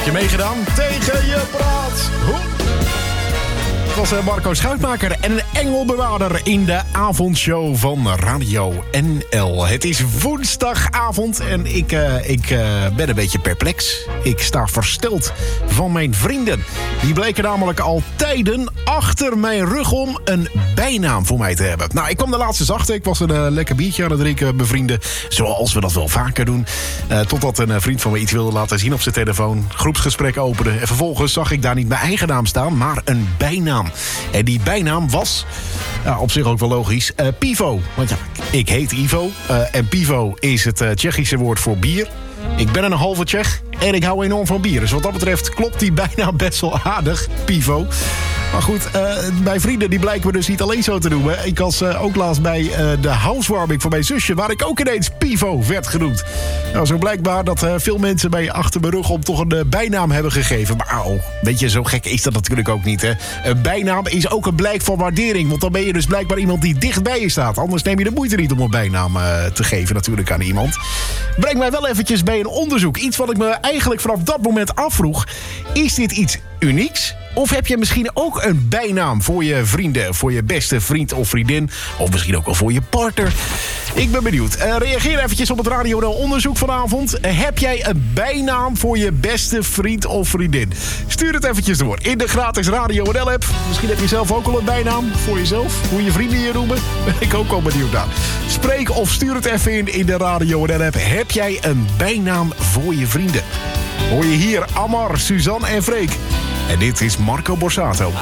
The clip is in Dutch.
je meegedaan? Tegen je praat. Het was Marco Schuitmaker en een engelbewaarder in de avondshow van Radio NL. Het is woensdagavond en ik ben een beetje perplex. Ik sta versteld van mijn vrienden. Die bleken namelijk al tijden achter mijn rug om een bijnaam voor mij te hebben. Nou, ik kwam de laatste achter. Ik was een lekker biertje aan het drinken, mijn vrienden. Zoals we dat wel vaker doen. Totdat een vriend van me iets wilde laten zien op zijn telefoon. Groepsgesprek opende. En vervolgens zag ik daar niet mijn eigen naam staan, maar een bijnaam. En die bijnaam was, op zich ook wel logisch, Pivo. Want ja, ik heet Ivo. En Pivo is het Tsjechische woord voor bier. Ik ben een halve Tsjech en ik hou enorm van bier. Dus wat dat betreft klopt die bijnaam best wel aardig, Pivo. Maar goed, mijn vrienden die blijken me dus niet alleen zo te noemen. Ik was ook laatst bij de housewarming van mijn zusje, waar ik ook ineens Pivo werd genoemd. Nou, zo blijkbaar dat veel mensen mij achter mijn rug om toch een bijnaam hebben gegeven. Maar weet je, zo gek is dat natuurlijk ook niet, hè. Een bijnaam is ook een blijk van waardering. Want dan ben je dus blijkbaar iemand die dicht bij je staat. Anders neem je de moeite niet om een bijnaam te geven natuurlijk aan iemand. Breng mij wel eventjes bij een onderzoek. Iets wat ik me eigenlijk vanaf dat moment afvroeg. Is dit iets unieks? Of heb je misschien ook een bijnaam voor je vrienden, voor je beste vriend of vriendin, of misschien ook wel voor je partner? Ik ben benieuwd. Reageer eventjes op het Radio NL onderzoek vanavond. Heb jij een bijnaam voor je beste vriend of vriendin? Stuur het eventjes door in de gratis Radio NL app. Misschien heb je zelf ook al een bijnaam voor jezelf, hoe je vrienden je noemen. Ben ik ook wel benieuwd naar. Spreek of stuur het even in de Radio NL app. Heb jij een bijnaam voor je vrienden? Hoor je hier Amar, Suzanne en Freek. En dit is Marco Borsato.